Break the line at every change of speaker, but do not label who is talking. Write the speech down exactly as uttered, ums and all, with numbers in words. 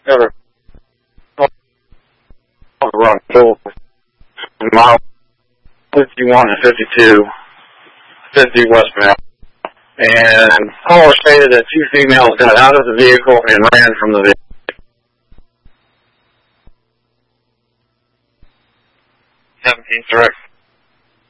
Ever run full mile fifty-one and fifty-two, fifty westbound. And caller stated that two females got out of the vehicle and ran from the vehicle. seventeenth direct.